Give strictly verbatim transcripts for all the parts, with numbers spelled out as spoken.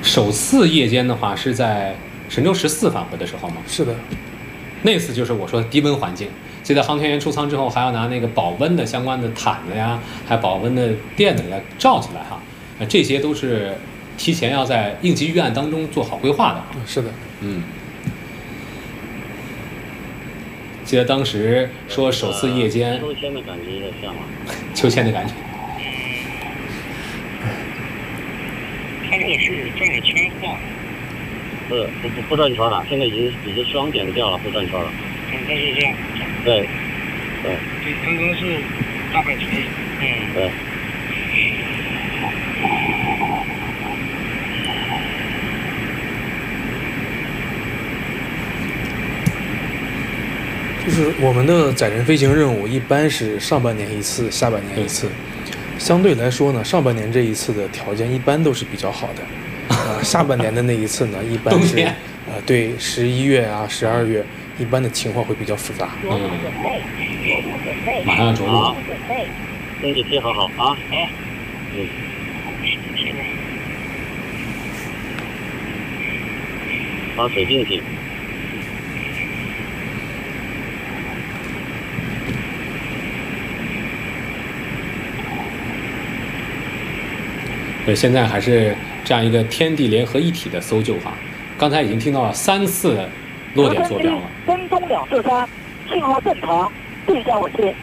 首次夜间的话是在神舟十四返回的时候嘛？ 是的， 那次就是我说的低温环境。记得航天员出舱之后还要拿那个保温的相关的毯子呀，还有保温的垫子给它罩起来哈。呃，这些都是提前要在应急预案当中做好规划的。 是的， 嗯。记得当时说首次夜间， 秋千的感觉有点像吗？ 秋千的感觉。 它这个是转着圈画， 不是不不不转圈了，现在已经已经双点掉了，不转圈了。 嗯，它是这样。 对，对， 对，刚刚是大摆锤。嗯。 对。 就是我们的载人飞行任务一般是上半年一次，下半年一次。相对来说呢，上半年这一次的条件一般都是比较好的，啊、呃，下半年的那一次呢，一般是呃，对，十一月啊、十二月，一般的情况会比较复杂。 嗯，马上要着陆， 身体贴合好啊。哎，嗯，把水进去。 对，现在还是这样一个天地联合一体的搜救哈。刚才已经听到了三次落点坐标了。 跟踪两四三，信号正常，对向稳定。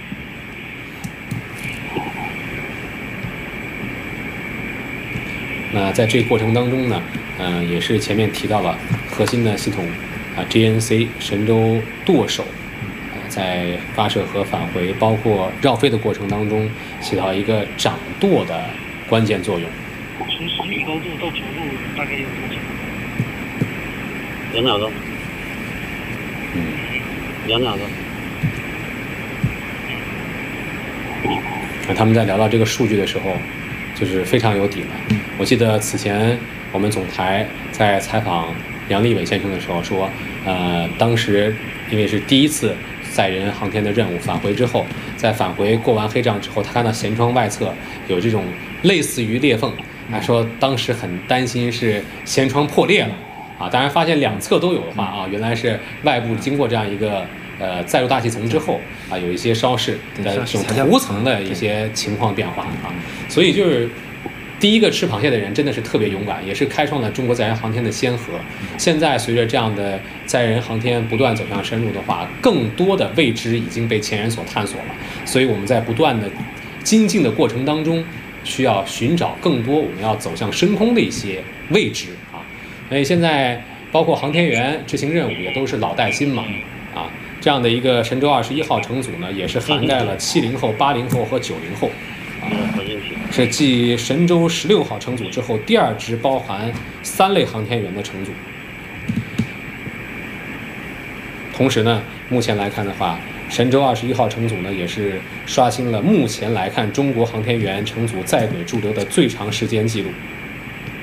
那在这个过程当中呢，嗯、呃，也是前面提到了核心的系统啊 ，G N C 神舟舵手。在发射和返回，包括绕飞的过程当中，起到一个掌舵的关键作用。 从十米高度到着陆大概有多久？ 两秒钟。 嗯， 两秒钟。 那他们在聊到这个数据的时候，就是非常有底了。我记得此前我们总台在采访杨利伟先生的时候说，呃，当时因为是第一次载人航天的任务，返回之后，在返回过完黑障之后，他看到舷窗外侧有这种类似于裂缝，他说当时很担心是舷窗破裂了啊。当然发现两侧都有的话啊，原来是外部经过这样一个呃载入大气层之后啊，有一些烧蚀的这种涂层的一些情况变化啊，所以就是第一个吃螃蟹的人真的是特别勇敢，也是开创了中国载人航天的先河。现在随着这样的载人航天不断走向深入的话，更多的未知已经被前人所探索了，所以我们在不断的精进的过程当中，需要寻找更多我们要走向深空的一些未知啊。所以现在包括航天员执行任务也都是老带新嘛啊，这样的一个神舟二十一号乘组呢，也是涵盖了七零后、八零后和九零后。是继神舟十六号乘组之后第二支包含三类航天员的乘组。同时呢，目前来看的话，神舟二十一号乘组呢也是刷新了目前来看中国航天员乘组在轨驻留的最长时间记录。